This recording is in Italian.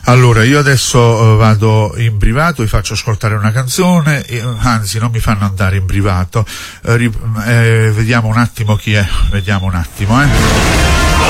Allora, io adesso vado in privato, vi faccio ascoltare una canzone, anzi non mi fanno andare in privato, vediamo un attimo chi è,